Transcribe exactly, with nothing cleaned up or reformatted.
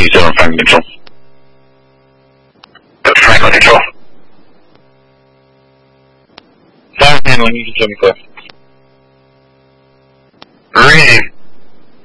eighty-seven Franklin Control. Franklin Control. Fire handling, you can tell me clear. Reading.